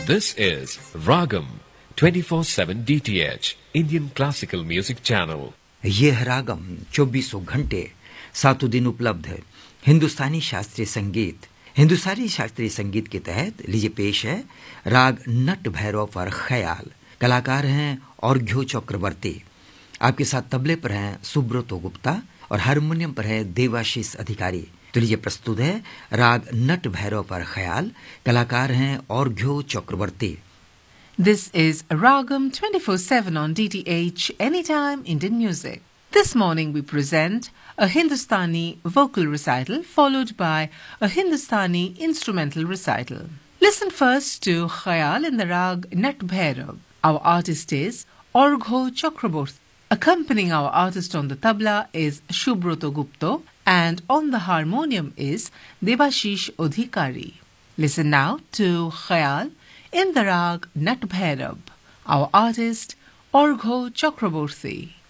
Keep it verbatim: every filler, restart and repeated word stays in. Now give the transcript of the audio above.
This is Ragam twenty-four seven D T H Indian Classical Music Channel. ये है रागम चौबीसों घंटे सातों दिन उपलब्ध है हिंदुस्तानी शास्त्रीय संगीत। हिंदुस्तानी शास्त्रीय संगीत के तहत लीजिए पेश है राग नट भैरव पर ख्याल। कलाकार हैं औरघ्यो चक्रवर्ती। आपके साथ तबले पर हैं सुब्रतो गुप्ता और हारमोनियम पर है देवाशीष अधिकारी। तो लीजिए प्रस्तुत है राग नट भैरव पर ख्याल। कलाकार हैं औरघ्यो चक्रवर्ती। This is Ragam twenty-four seven on D T H Anytime Indian Music. This morning we present a Hindustani vocal recital followed by a Hindustani instrumental recital. Listen first to Khayal in the Rag Nat Bhairav. Our artist is Orgho Chakraborty. Accompanying our artist on the tabla is Shubroto Gupta and on the harmonium is Devashish Adhikari. Listen now to Khayal in the Rag Nat Bhairav. Our artist Orgho Chakraborty.